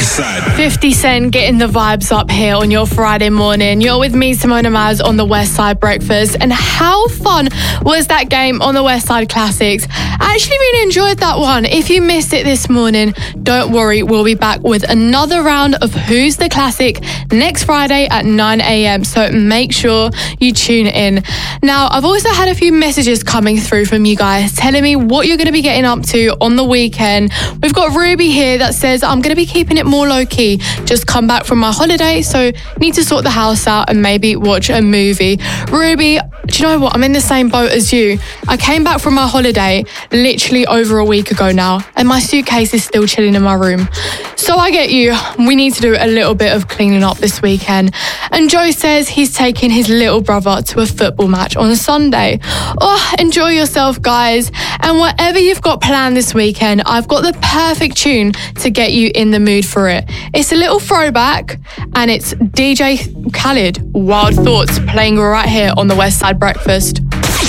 Westside. 50 Cent getting the vibes up here on your Friday morning. You're with me, Simona Maz, on the Westside Breakfast. And how fun was that game on the Westside Classics? I actually really enjoyed that one. If you missed it this morning, don't worry, we'll be back with another round of Who's the Classic next Friday at 9 a.m. So make sure you tune in. Now, I've also had a few messages coming through from you guys telling me what you're going to be getting up to on the weekend. We've got Ruby here that says, I'm going to be keeping it more low-key. Just come back from my holiday, so need to sort the house out and maybe watch a movie. Ruby, do you know what? I'm in the same boat as you. I came back from my holiday literally over a week ago now, and my suitcase is still chilling in my room. So I get you. We need to do a little bit of cleaning up this weekend. And Joe says he's taking his little brother to a football match on Sunday. Oh, enjoy yourself, guys. And whatever you've got planned this weekend, I've got the perfect tune to get you in the mood for it. It's a little throwback, and it's DJ Khaled, Wild Thoughts, playing right here on the Westside Breakfast.